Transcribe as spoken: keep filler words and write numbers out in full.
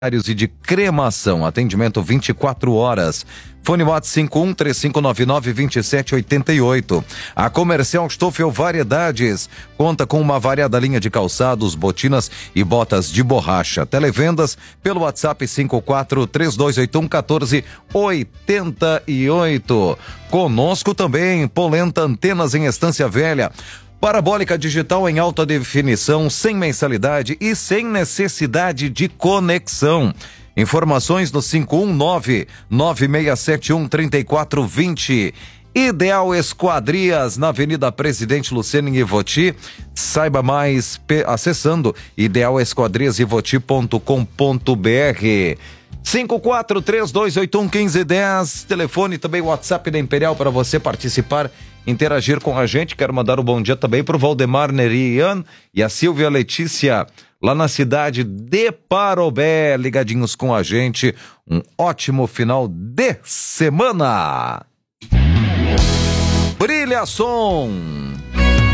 e de cremação, atendimento vinte e quatro horas. Fone WhatsApp cinco um três cinco nove nove dois sete oito oito. A Comercial Stoffel Variedades conta com uma variada linha de calçados, botinas e botas de borracha. Televendas pelo WhatsApp cinco quatro três dois oito um um quatro oito oito. Conosco também Polenta Antenas em Estância Velha. Parabólica digital em alta definição, sem mensalidade e sem necessidade de conexão. Informações no cinco um nove nove seis sete um três quatro dois zero. Ideal Esquadrias, na Avenida Presidente Luceno em Ivoti. Saiba mais pe- acessando ideal esquadrias ivoti ponto com ponto br. cinco quatro três dois oito um um cinco um zero. Telefone também, WhatsApp da Imperial para você participar, interagir com a gente. Quero mandar um bom dia também para o Valdemar Nerian e a Silvia Letícia, lá na cidade de Parobé, ligadinhos com a gente. Um ótimo final de semana. Brilha som!